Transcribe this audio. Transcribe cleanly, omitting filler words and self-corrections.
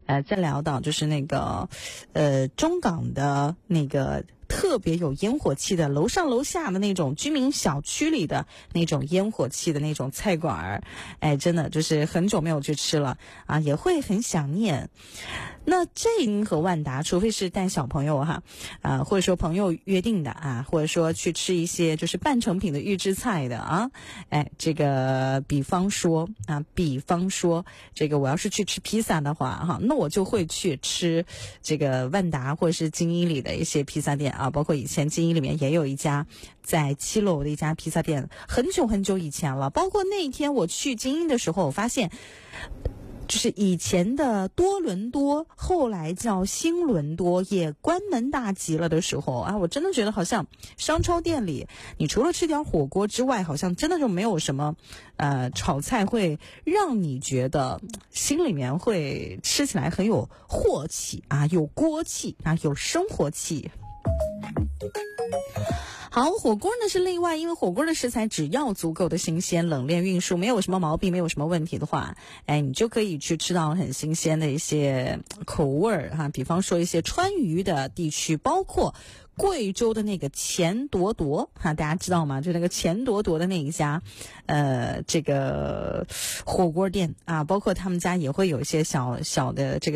再聊到就是那个中港的那个特别有烟火气的楼上楼下的那种居民小区里的那种烟火气的那种菜馆真的就是很久没有去吃了啊，也会很想念。那这和万达，除非是带小朋友或者说朋友约定的或者说去吃一些就是半成品的预制菜的这个比方说这个我要是去吃披萨的话那我就会去吃这个万达或者是金一里的一些披萨店包括以前金一里面也有一家在7楼的一家披萨店，很久很久以前了。包括那一天我去金一的时候，我发现就是以前的多伦多后来叫新伦多也关门大吉了的时候我真的觉得好像商超店里你除了吃点火锅之外，好像真的就没有什么炒菜会让你觉得心里面会吃起来很有货气有锅气有生活气。好，火锅呢是例外，因为火锅的食材只要足够的新鲜，冷链运输没有什么毛病，没有什么问题的话你就可以去吃到很新鲜的一些口味比方说一些川渝的地区，包括贵州的那个钱多多大家知道吗？就那个钱多多的那一家这个火锅店包括他们家也会有一些小小的这个